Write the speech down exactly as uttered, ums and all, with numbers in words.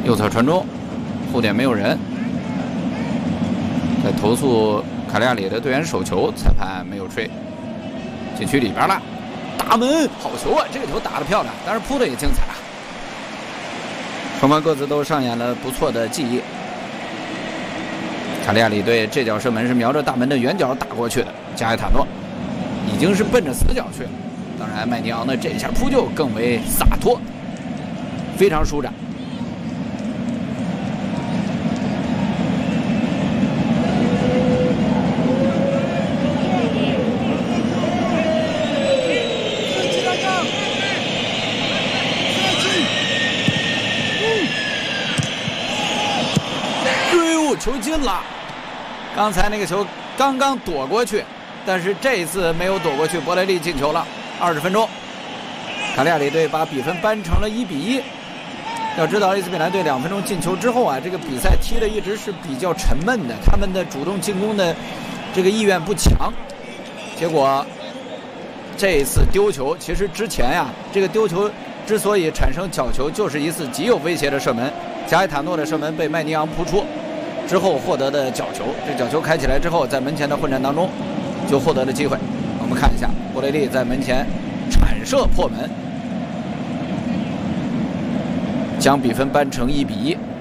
右侧传中，后点没有人，在投诉卡利亚里的队员手球，裁判没有吹，禁区里边了，大门好球啊！这个球打得漂亮，但是扑的也精彩啊。双方各自都上演了不错的技艺。卡利亚里队这脚射门是瞄着大门的远角打过去的，加埃塔诺已经是奔着死角去了。当然，麦尼昂的这一下扑救更为洒脱，非常舒展。球进了，刚才那个球刚刚躲过去，但是这一次没有躲过去，博雷利进球了。二十分钟，卡利亚里队把比分扳成了一比一。要知道 ，A C 米兰队两分钟进球之后啊，这个比赛踢的一直是比较沉闷的，他们的主动进攻的这个意愿不强。结果这一次丢球，其实之前呀，这个丢球之所以产生角球，就是一次极有威胁的射门，加埃塔诺的射门被麦尼昂扑出。之后获得的角球，这角球开起来之后，在门前的混战当中就获得了机会。我们看一下，博雷利在门前铲射破门，将比分扳成一比一。